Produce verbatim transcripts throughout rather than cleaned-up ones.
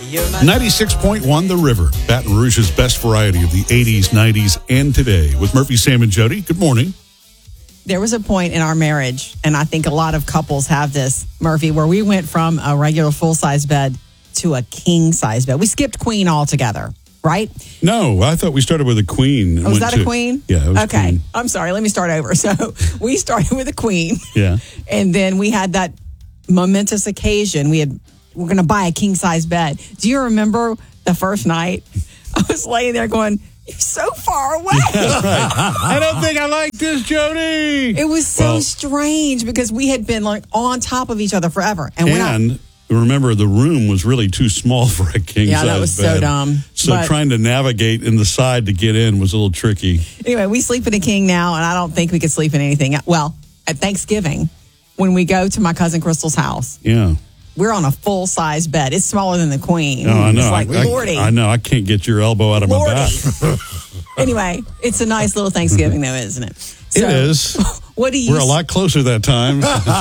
ninety-six point one The River, Baton Rouge's best variety of the eighties, nineties, and today. With Murphy, Sam, and Jody. Good morning. There was a point in our marriage, and I think a lot of couples have this, Murphy, where we went from a regular full-size bed to a king-size bed. We skipped queen altogether, right? No, I thought we started with a queen. Oh, was that to, a queen? Yeah, it was okay. queen. I'm sorry. Let me start over. So we started with a queen. Yeah. And then we had that momentous occasion. We had we're going to buy a king-size bed. Do you remember the first night? I was laying there going, you're so far away. That's right. I don't think I like this, Jody. It was so well, strange because we had been like on top of each other forever. And, when and I, remember, the room was really too small for a king-size bed. Yeah, that was so dumb. So But- trying to navigate in the side to get in was a little tricky. Anyway, we sleep in a king now, and I don't think we could sleep in anything. Well, at Thanksgiving, when we go to my cousin Crystal's house, Yeah. we're on a full-size bed. It's smaller than the queen. Oh, I know. It's like, I, Lordy. I, I know. I can't get your elbow out of Lordy. my back. Anyway, it's a nice little Thanksgiving, though, isn't it? It is. What do you... We're a lot closer that time.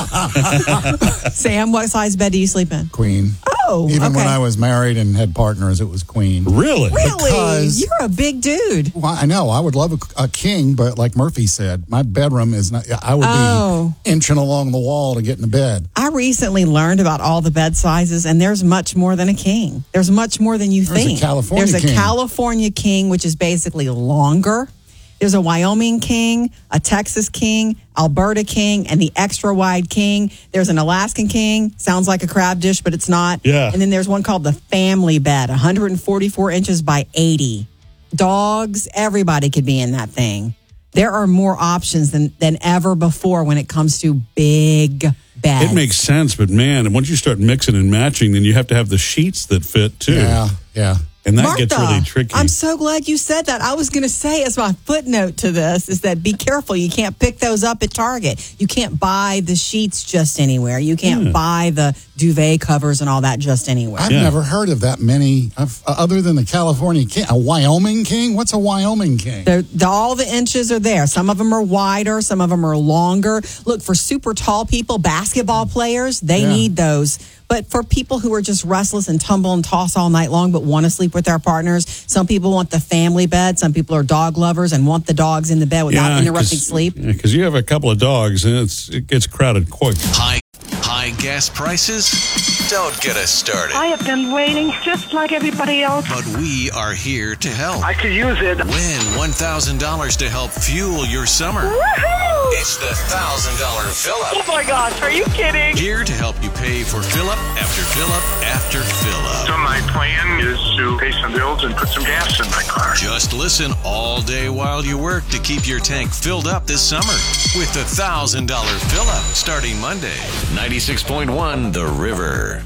Sam, what size bed do you sleep in? Queen. Oh, Even okay. when I was married and had partners, it was queen. Really? Really? Because- You're a big dude. Well, I know. I would love a, a king, but like Murphy said, my bedroom is not, I would Oh. be inching along the wall to get in the bed. I recently learned about all the bed sizes, and there's much more than a king. There's much more than you There's a think. California There's a king. California king, which is basically longer. There's a Wyoming king, a Texas king, Alberta king, and the extra wide king. There's an Alaskan king. Sounds like a crab dish, but it's not. Yeah. And then there's one called the family bed, one hundred forty-four inches by eighty. Dogs, everybody could be in that thing. There are more options than, than ever before when it comes to big beds. It makes sense, but man, once you start mixing and matching, then you have to have the sheets that fit too. Yeah, yeah. And that Martha, gets really tricky. I'm so glad you said that. I was going to say as my footnote to this is that be careful. You can't pick those up at Target. You can't buy the sheets just anywhere. You can't Yeah. buy the duvet covers and all that just anywhere. I've Yeah. never heard of that many, I've, uh, other than the California king. A Wyoming king? What's a Wyoming king? They're, the, all the inches are there. Some of them are wider. Some of them are longer. Look, for super tall people, basketball players, they Yeah. need those. But for people who are just restless and tumble and toss all night long but want to sleep with their partners, some people want the family bed. Some people are dog lovers and want the dogs in the bed without interrupting sleep. Because you have a couple of dogs and it's it gets crowded quick. High, high gas prices? Don't get us started. I have been waiting just like everybody else. But we are here to help. I could use it. Win one thousand dollars to help fuel your summer. Woohoo! It's the one thousand dollars fill-up. Oh my gosh, are you kidding? Here to help you pay for fill-up after fill-up after fill-up. So my plan is to pay some bills and put some gas in my car. Just listen all day while you work to keep your tank filled up this summer with the one thousand dollars fill-up starting Monday. ninety-six point one The River.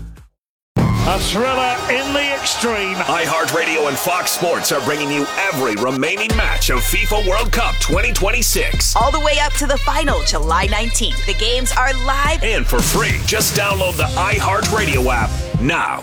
A thriller in the extreme. iHeartRadio and Fox Sports are bringing you every remaining match of FIFA World Cup twenty twenty-six. All the way up to the final, July nineteenth. The games are live And for free, just download the iHeartRadio app now.